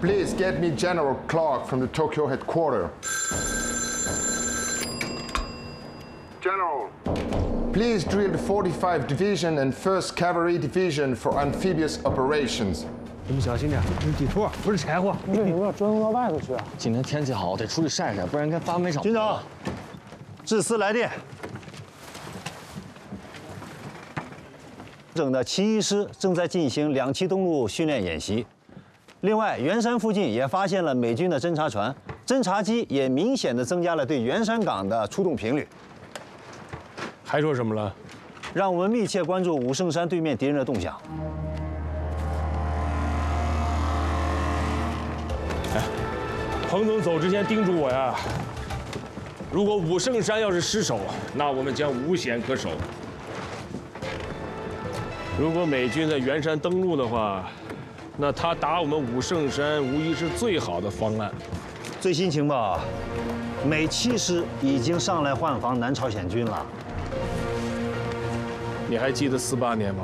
Please get me General Clark from the Tokyo headquarters. General. Please drill the 45 Division and 1st Cavalry Division for amphibious operations. 你们小心点，这是地拖，不是柴火。 为什么要钻到外头去啊？ 今天天气好，得出去晒晒，不然跟发没少。 军长，致司来电。整的7·1师正在进行2栖登陆训练演习。另外，圆山附近也发现了美军的侦察船，侦察机也明显的增加了对圆山港的出动频率。 还说什么了？ 让我们密切关注武圣山对面敌人的动向。 彭总走之前叮嘱我呀，如果武圣山要是失守，那我们将无险可守。如果美军在圆山登陆的话，那他打我们武圣山无疑是最好的方案。 最新情报，美7师已经上来换防南朝鲜军了。 你还记得48年吗？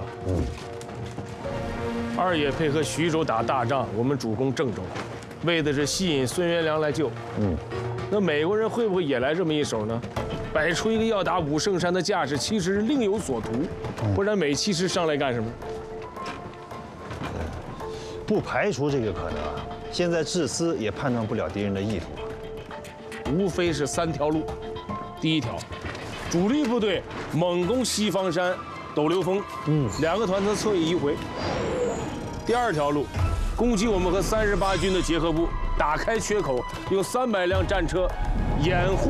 二野配合徐州打大仗，我们主攻郑州。 为的是吸引孙元良来救。那美国人会不会也来这么一手呢？摆出一个要打武圣山的架势，其实另有所图。不然美7师上来干什么？ 不排除这个可能。现在致司也判断不了敌人的意图， 无非是3条路。第一条，主力部队猛攻西方山、斗流峰，2个团侧侧翼移回。第二条路。 攻击我们和38军的结合部，打开缺口，用300辆战车掩护